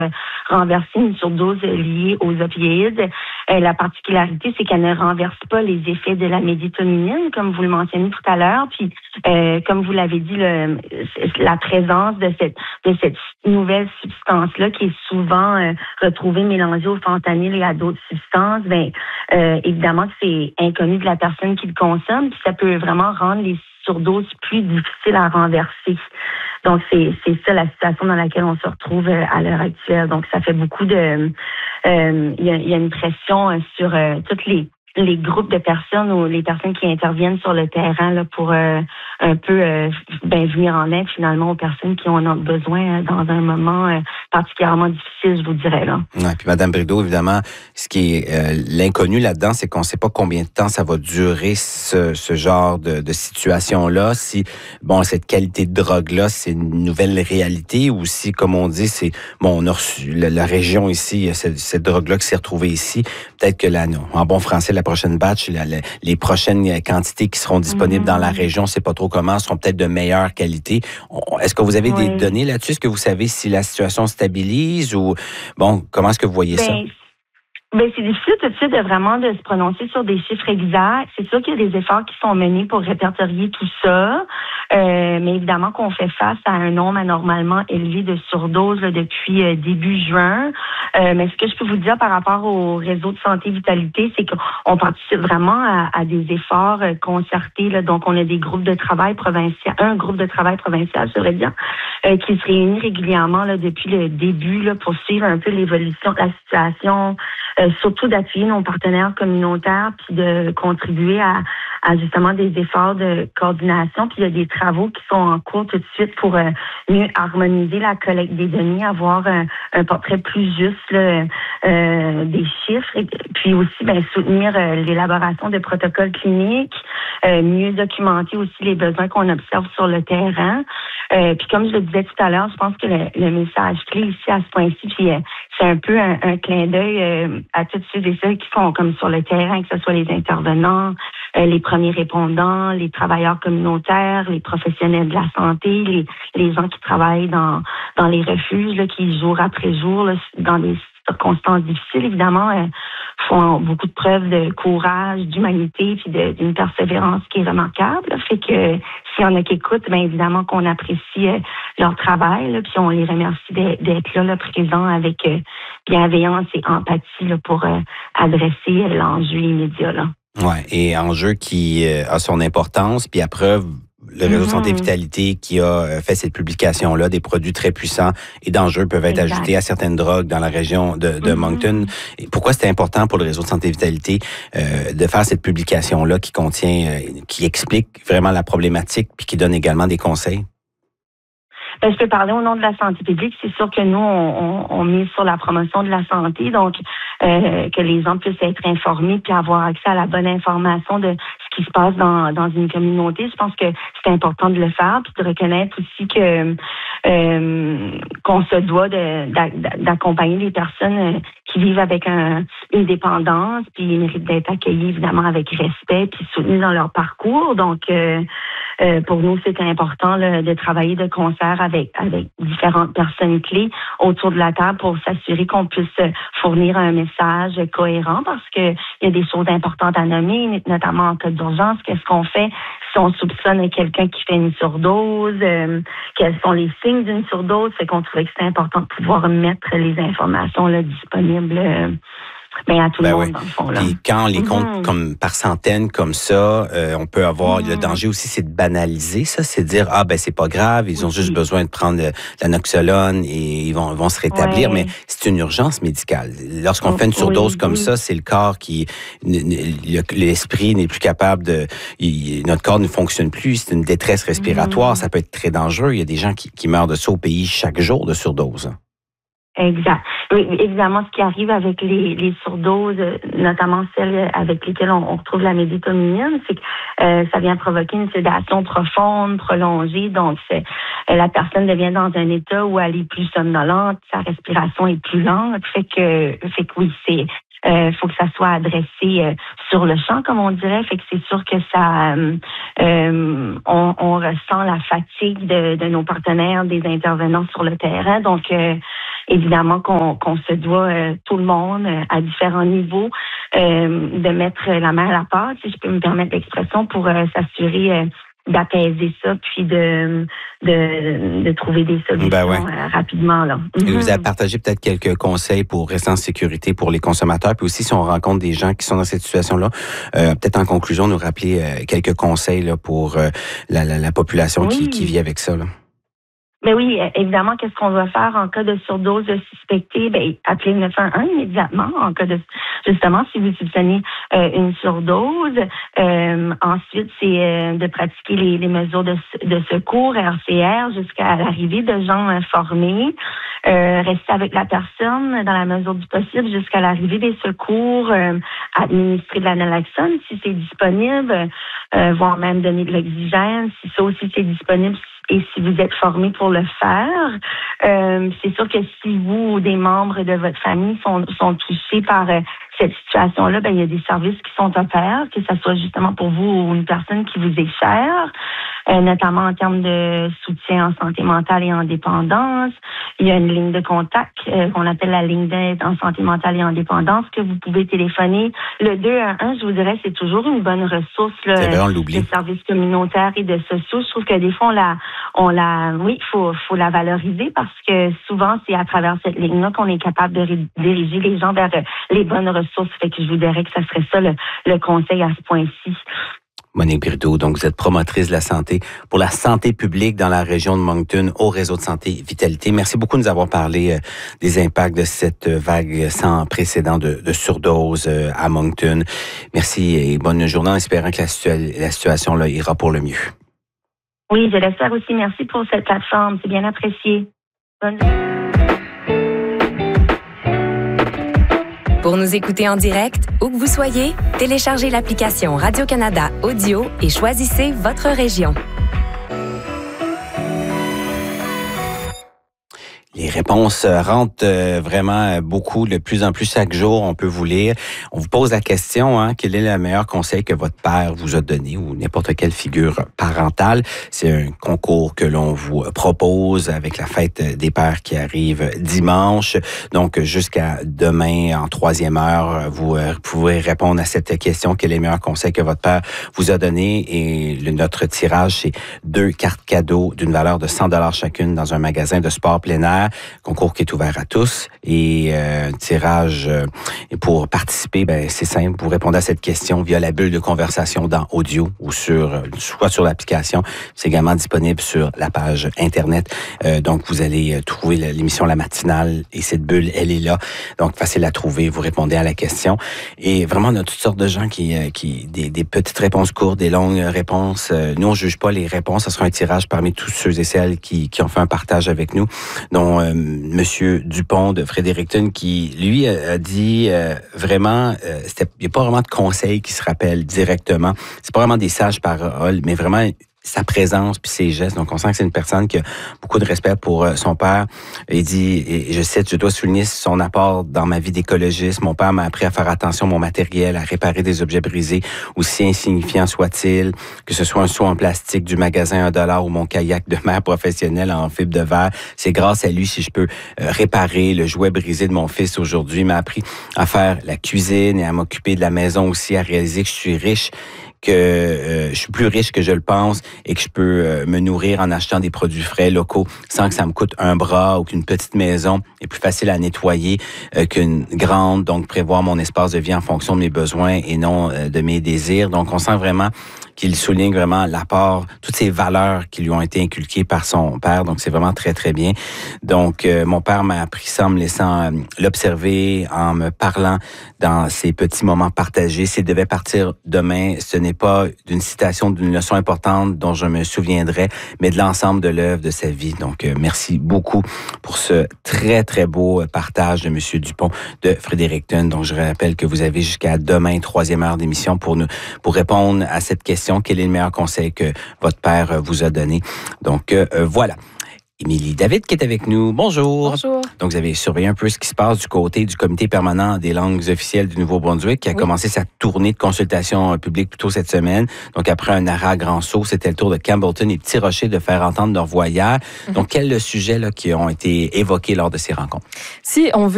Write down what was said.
renverser une surdose liée aux opioïdes. La particularité, c'est qu'elle ne renverse pas les effets de la méditoninine, comme vous le mentionnez tout à l'heure. Puis, comme vous l'avez dit, la présence de cette nouvelle substance-là qui est souvent retrouvée mélangée au fentanyl et à d'autres substances, évidemment que c'est inconnu de la personne qui le consomme, puis ça peut vraiment rendre les surdoses plus difficiles à renverser. Donc, c'est ça la situation dans laquelle on se retrouve à l'heure actuelle. Donc, ça fait beaucoup de... Il y a une pression sur toutes les groupes de personnes ou les personnes qui interviennent sur le terrain là, pour un peu venir en aide finalement aux personnes qui en ont besoin dans un moment particulièrement difficile, je vous dirais. Là. Ouais, puis Mme Brideau, évidemment, ce qui est l'inconnu là-dedans, c'est qu'on ne sait pas combien de temps ça va durer ce genre de situation-là. Si, cette qualité de drogue-là, c'est une nouvelle réalité ou si, comme on dit, c'est, on a reçu la région ici, cette drogue-là qui s'est retrouvée ici. Peut-être que là, en bon français, la prochaine batch, les prochaines quantités qui seront disponibles dans la région, c'est pas trop comment, seront peut-être de meilleure qualité. Est-ce que vous avez des données là-dessus? Est-ce que vous savez si la situation stabilise ou, comment est-ce que vous voyez ça? C'est difficile tout de suite de se prononcer sur des chiffres exacts. C'est sûr qu'il y a des efforts qui sont menés pour répertorier tout ça, mais évidemment qu'on fait face à un nombre anormalement élevé de surdoses depuis début juin. Mais ce que je peux vous dire par rapport au réseau de santé vitalité, c'est qu'on participe vraiment à des efforts concertés. Là. Donc, on a des groupes de travail provincial, un groupe de travail provincial, je devrais dire, qui se réunit régulièrement là, depuis le début là, pour suivre un peu l'évolution de la situation. Surtout d'appuyer nos partenaires communautaires puis de contribuer à justement des efforts de coordination. Puis il y a des travaux qui sont en cours tout de suite pour mieux harmoniser la collecte des données, avoir un portrait plus juste là, des chiffres. Et puis aussi soutenir l'élaboration de protocoles cliniques, mieux documenter aussi les besoins qu'on observe sur le terrain. Puis comme je le disais tout à l'heure, je pense que le message clé ici à ce point-ci, puis c'est un peu un clin d'œil à tous ceux et celles qui sont comme sur le terrain, que ce soit les intervenants, les premiers répondants, les travailleurs communautaires, les professionnels de la santé, les gens qui travaillent dans les refuges, là, qui jour après jour, là, dans des circonstances difficiles, évidemment, font beaucoup de preuves de courage, d'humanité, puis d'une persévérance qui est remarquable. Là. Fait que s'il y en a qui écoutent, évidemment qu'on apprécie leur travail, là, puis on les remercie d'être là présents avec bienveillance et empathie là, pour adresser l'enjeu immédiat. Là. Ouais, et enjeu qui a son importance, puis à preuve, le réseau Santé Vitalité qui a fait cette publication-là, des produits très puissants et dangereux peuvent être ajoutés à certaines drogues dans la région de Moncton. Et pourquoi c'était important pour le réseau de Santé Vitalité de faire cette publication-là qui contient, qui explique vraiment la problématique puis qui donne également des conseils? Je peux parler au nom de la santé publique. C'est sûr que nous, on mise sur la promotion de la santé, donc que les gens puissent être informés puis avoir accès à la bonne information de ce qui se passe dans une communauté. Je pense que c'est important de le faire puis de reconnaître aussi que qu'on se doit d'accompagner les personnes qui vivent avec une dépendance, puis ils méritent d'être accueillis évidemment avec respect puis soutenus dans leur parcours. Donc pour nous, c'est important là, de travailler de concert avec différentes personnes clés autour de la table pour s'assurer qu'on puisse fournir un message cohérent parce que il y a des choses importantes à nommer, notamment en cas d'urgence. Qu'est-ce qu'on fait si on soupçonne quelqu'un qui fait une surdose? Quels sont les signes d'une surdose? C'est qu'on trouvait que c'était important de pouvoir mettre les informations là, disponibles à tout le monde, dans le fond. Là. Puis quand on les compte comme par centaines comme ça, on peut avoir le danger aussi, c'est de banaliser ça, c'est de dire c'est pas grave, ils ont juste besoin de prendre la Noxolone et ils vont se rétablir, mais c'est une urgence médicale. Lorsqu'on fait une surdose comme ça, c'est le corps qui l'esprit n'est plus capable notre corps ne fonctionne plus, c'est une détresse respiratoire, ça peut être très dangereux. Il y a des gens qui meurent de ça au pays chaque jour de surdose. Exact. Oui, évidemment, ce qui arrive avec les surdoses, notamment celles avec lesquelles on retrouve la méditoninine, c'est que ça vient provoquer une sédation profonde, prolongée. Donc, la personne devient dans un état où elle est plus somnolente, sa respiration est plus lente. Fait que oui, faut que ça soit adressé sur le champ, comme on dirait. Fait que c'est sûr que ça, on ressent la fatigue de nos partenaires, des intervenants sur le terrain. Donc, évidemment qu'on se doit, tout le monde, à différents niveaux, de mettre la main à la pâte, si je peux me permettre l'expression, pour s'assurer d'apaiser ça, puis de trouver des solutions rapidement. Là. Vous avez partagé peut-être quelques conseils pour rester en sécurité pour les consommateurs, puis aussi si on rencontre des gens qui sont dans cette situation-là, peut-être en conclusion nous rappeler quelques conseils là, pour la population qui vit avec ça. Là. Ben oui, évidemment, qu'est-ce qu'on doit faire en cas de surdose suspectée? Ben, appelez le 911 immédiatement en cas de, justement, si vous soupçonnez une surdose. Ensuite, c'est de pratiquer les mesures de secours, RCR, jusqu'à l'arrivée de gens informés. Rester avec la personne dans la mesure du possible jusqu'à l'arrivée des secours, administrer de la naloxone si c'est disponible, voire même donner de l'oxygène si ça aussi c'est disponible. Et si vous êtes formé pour le faire, c'est sûr que si vous ou des membres de votre famille sont touchés par cette situation-là, ben il y a des services qui sont offerts, que ce soit justement pour vous ou une personne qui vous est chère, notamment en termes de soutien en santé mentale et en dépendance. Il y a une ligne de contact qu'on appelle la ligne d'aide en santé mentale et en dépendance que vous pouvez téléphoner. Le 211, je vous dirais, c'est toujours une bonne ressource là, de services communautaires et de sociaux. Je trouve que des fois, oui, faut la valoriser parce que souvent, c'est à travers cette ligne-là qu'on est capable de diriger les gens vers les bonnes ressources. Fait que je vous dirais que ça serait ça le conseil à ce point-ci. Monique Brideau, donc vous êtes promotrice de la santé pour la santé publique dans la région de Moncton au réseau de santé Vitalité. Merci beaucoup de nous avoir parlé des impacts de cette vague sans précédent de surdose à Moncton. Merci et bonne journée en espérant que la situation là ira pour le mieux. Oui, je l'espère aussi. Merci pour cette plateforme. C'est bien apprécié. Bonne journée. Pour nous écouter en direct, où que vous soyez, téléchargez l'application Radio-Canada Audio et choisissez votre région. Les réponses rentrent vraiment beaucoup, de plus en plus chaque jour, on peut vous lire. On vous pose la question, quel est le meilleur conseil que votre père vous a donné ou n'importe quelle figure parentale. C'est un concours que l'on vous propose avec la fête des pères qui arrive dimanche. Donc, jusqu'à demain, en 3e heure, vous pouvez répondre à cette question. Quel est le meilleur conseil que votre père vous a donné? Et notre tirage, c'est 2 cartes cadeaux d'une valeur de 100$ chacune dans un magasin de sport plein air. Concours qui est ouvert à tous et tirage pour participer, c'est simple, vous répondez à cette question via la bulle de conversation dans Audio ou soit sur l'application. C'est également disponible sur la page Internet. Donc, vous allez trouver l'émission La Matinale et cette bulle, elle est là. Donc, facile à trouver. Vous répondez à la question. Et vraiment, on a toutes sortes de gens qui des petites réponses courtes, des longues réponses. Nous, on juge pas les réponses. Ce sera un tirage parmi tous ceux et celles qui ont fait un partage avec nous. Donc, Monsieur Dupont de Fredericton qui, lui, a dit vraiment, il n'y a pas vraiment de conseils qui se rappellent directement. C'est pas vraiment des sages paroles, mais vraiment sa présence puis ses gestes. Donc, on sent que c'est une personne qui a beaucoup de respect pour son père. Il dit, et je cite, « Je dois souligner son apport dans ma vie d'écologiste. Mon père m'a appris à faire attention à mon matériel, à réparer des objets brisés, aussi insignifiants soient-ils, que ce soit un seau en plastique du magasin $1 ou mon kayak de mer professionnel en fibre de verre. C'est grâce à lui si je peux réparer le jouet brisé de mon fils aujourd'hui. Il m'a appris à faire la cuisine et à m'occuper de la maison aussi, à réaliser que je suis riche, que je suis plus riche que je le pense et que je peux me nourrir en achetant des produits frais locaux sans que ça me coûte un bras ou qu'une petite maison est plus facile à nettoyer qu'une grande. Donc, prévoir mon espace de vie en fonction de mes besoins et non de mes désirs. Donc, on sent vraiment qu'il souligne vraiment l'apport, toutes ces valeurs qui lui ont été inculquées par son père. Donc, c'est vraiment très, très bien. Donc, mon père m'a appris ça en me laissant l'observer, en me parlant dans ces petits moments partagés. S'il devait partir demain, ce n'est pas d'une citation, d'une leçon importante dont je me souviendrai, mais de l'ensemble de l'œuvre de sa vie. Donc, merci beaucoup pour ce très, très beau partage de Monsieur Dupont de Fredericton. Donc, je rappelle que vous avez jusqu'à demain, 3e heure d'émission pour répondre à cette question. Quel est le meilleur conseil que votre père vous a donné? Donc, voilà. Émilie David qui est avec nous. Bonjour. Bonjour. Donc, vous avez surveillé un peu ce qui se passe du côté du Comité permanent des langues officielles du Nouveau-Brunswick qui a commencé sa tournée de consultation publique plus tôt cette semaine. Donc, après un arrêt à grand saut, c'était le tour de Campbellton et Petit Rocher de faire entendre leur voix hier. Donc, quels sujets là, qui ont été évoqués lors de ces rencontres? Si on veut